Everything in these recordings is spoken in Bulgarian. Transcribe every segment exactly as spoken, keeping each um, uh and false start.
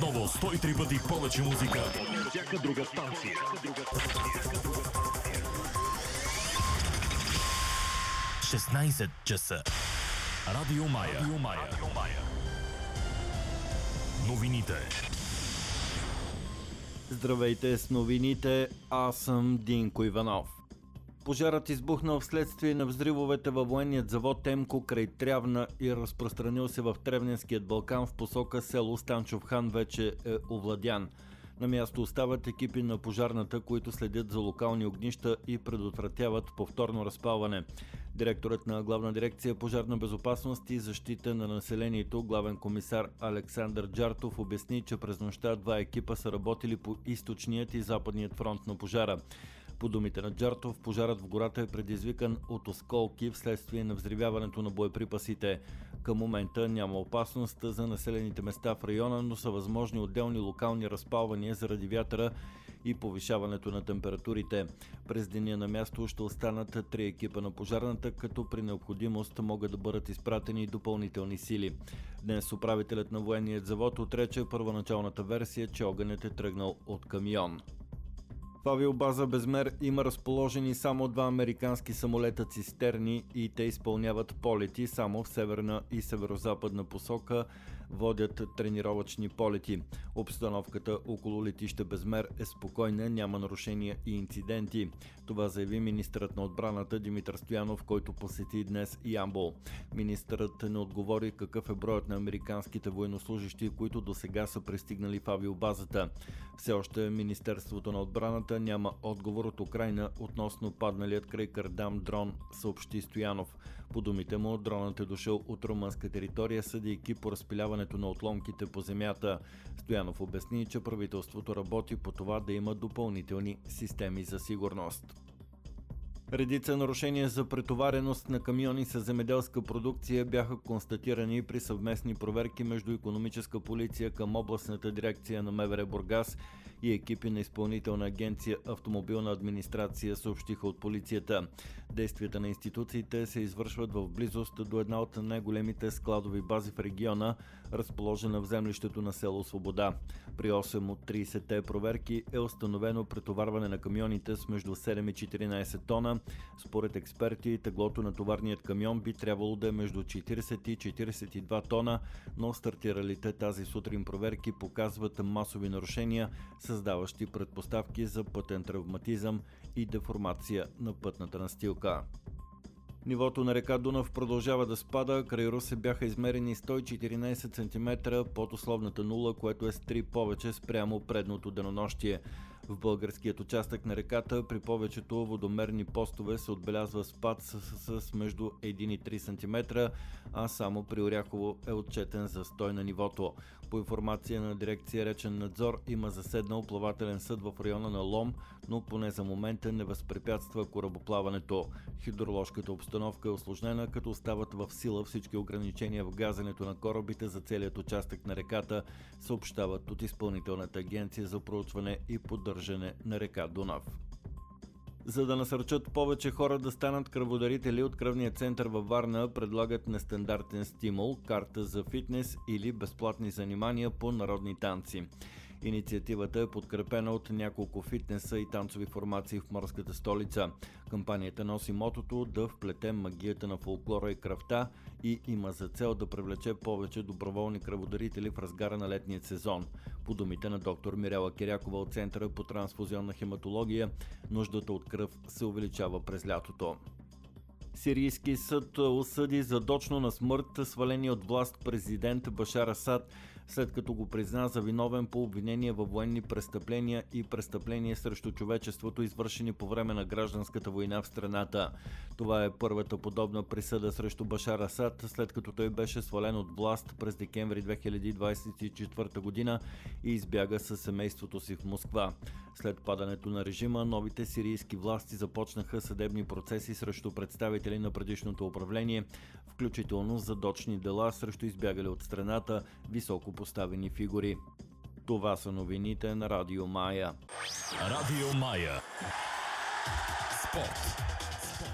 Отново сто и три пъти повече музика от всяка друга станция. шестнайсет часа. Радио Мая. Радио Мая. Радио Мая. Новините. Здравейте с новините, аз съм Динко Иванов. Пожарът избухнал вследствие на взривовете във военният завод Темко край Трявна и разпространил се в Тревненският Балкан в посока село Станчов хан вече е овладян. На място остават екипи на пожарната, които следят за локални огнища и предотвратяват повторно разпалване. Директорът на Главна дирекция пожарна безопасност и защита на населението, главен комисар Александър Джартов, обясни, че през нощта два екипа са работили по източният и западният фронт на пожара. По думите на Джартов, пожарът в гората е предизвикан от осколки вследствие на взривяването на боеприпасите. Към момента няма опасност за населените места в района, но са възможни отделни локални разпалвания заради вятъра и повишаването на температурите. През деня на място ще останат три екипа на пожарната, като при необходимост могат да бъдат изпратени и допълнителни сили. Днес управителят на военният завод отрече първоначалната версия, че огънят е тръгнал от камион. В авиобаза Безмер има разположени само два американски самолета цистерни и те изпълняват полети само в северна и северозападна посока, водят тренировъчни полети. Обстановката около летище Безмер е спокойна, няма нарушения и инциденти. Това заяви министърът на отбраната Димитър Стоянов, който посети днес Ямбол. Министърът не отговори какъв е броят на американските военнослужащи, които досега са пристигнали в авиобазата. Все още Министерството на отбраната няма отговор от Украйна относно падналият край Кардам дрон, съобщи Стоянов. По думите му, дронът е дошъл от румънска територия, съдейки по разпиляването на отломките по земята. Стоянов обясни, че правителството работи по това да има допълнителни системи за сигурност. Редица нарушения за претовареност на камиони с земеделска продукция бяха констатирани при съвместни проверки между икономическа полиция към областната дирекция на МВР Бургас и екипи на изпълнителна агенция Автомобилна администрация, съобщиха от полицията. Действията на институциите се извършват в близост до една от най-големите складови бази в региона, разположена в землището на село Свобода. При осем от трийсетте проверки е установено претоварване на камионите с между седем и четиринайсет тона. Според експерти, теглото на товарният камион би трябвало да е между четирийсет и четирийсет и два тона, но стартиралите тази сутрин проверки показват масови нарушения, създаващи предпоставки за пътен травматизъм и деформация на пътната настилка. Нивото на река Дунав продължава да спада, край Русе бяха измерени сто и четиринайсет сантиметра под условната нула, което е с три повече спрямо предното денонощие. В българският участък на реката при повечето водомерни постове се отбелязва спад с, с, с между един и три сантиметра, а само при Оряхово е отчетен застой на нивото. По информация на дирекция Речен надзор има заседнал плавателен съд в района на Лом, но поне за момента не възпрепятства корабоплаването. Хидроложката обстановка е усложнена, като остават в сила всички ограничения в газенето на корабите за целият участък на реката, съобщават от Изпълнителната агенция за проучване и поддържане на река Дунав. За да насърчат повече хора да станат кръводарители, от кръвния център във Варна предлагат нестандартен стимул, карта за фитнес или безплатни занимания по народни танци. Инициативата е подкрепена от няколко фитнеса и танцови формации в морската столица. Кампанията носи мотото да вплетем магията на фолклора и кръвта и има за цел да привлече повече доброволни кръводарители в разгара на летния сезон. По думите на доктор Мирела Кирякова от Центъра по трансфузионна хематология, нуждата от кръв се увеличава през лятото. Сирийски съд осъди задочно на смърт сваления от власт президент Башар Асад, след като го призна за виновен по обвинение във военни престъпления и престъпления срещу човечеството, извършени по време на гражданската война в страната. Това е първата подобна присъда срещу Башар Асад, след като той беше свален от власт през декември две хиляди двадесет и четвърта година и избяга със семейството си в Москва. След падането на режима, новите сирийски власти започнаха съдебни процеси срещу представители на предишното управление, включително задочни дела срещу избягали от страната високо поставени фигури. Това са новините на Радио Мая. Радио Мая. Спорт.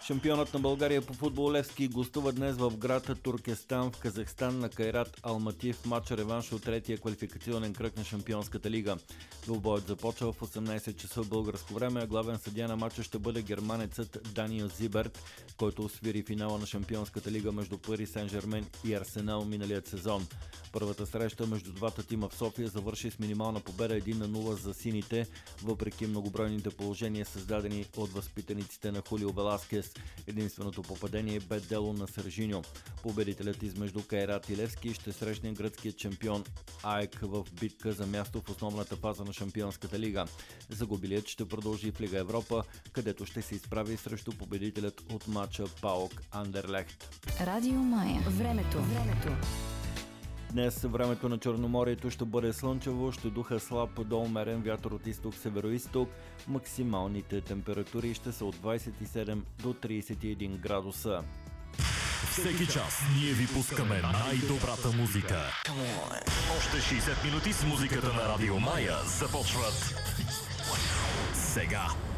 Шампионът на България по футбол Левски гостува днес в град Туркестан в Казахстан на Кайрат Алмати в матча реванш от третия квалификационен кръг на Шампионската лига. Двубоят започва в осемнайсет часа българско време, а главен съдия на матча ще бъде германецът Даниел Зиберт, който освири финала на Шампионската лига между Пари Сен-Жермен и Арсенал миналият сезон. Първата среща между двата тима в София завърши с минимална победа един на нула за сините, въпреки многобройните положения, създадени от възпитаниците на Хулио Веласкес. Единственото попадение бе дело на Сержиньо. Победителят измежду Кайрат и Левски ще срещне гръцкият шампион АЕК в битка за място в основната фаза на Шампионската лига. Загубилият ще продължи в Лига Европа, където ще се изправи срещу победителят от матча ПАОК Андерлехт. Радио Мая. Времето. Времето. Днес времето на Черноморието ще бъде слънчево, ще духа слаб до умерен вятър от изток-североизток. Максималните температури ще са от двайсет и седем до трийсет и един градуса. Всеки час ние ви пускаме най-добрата музика. Още шейсет минути с музиката на Радио Мая започват сега.